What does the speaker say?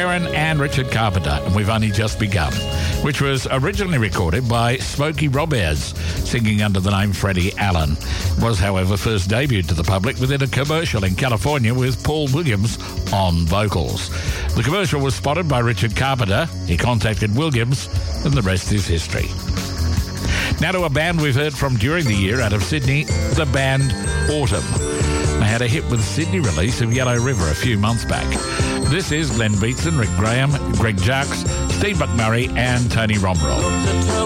Sharon and Richard Carpenter, and We've Only Just Begun, which was originally recorded by Smokey Roberts, singing under the name Freddie Allen. It was, however, first debuted to the public within a commercial in California with Paul Williams on vocals. The commercial was spotted by Richard Carpenter. He contacted Williams, and the rest is history. Now to a band we've heard from during the year out of Sydney, the band Autumn. They had a hit with the Sydney release of Yellow River a few months back. This is Glenn Beatson, Rick Graham, Greg Jarks, Steve McMurray and Tony Romrell.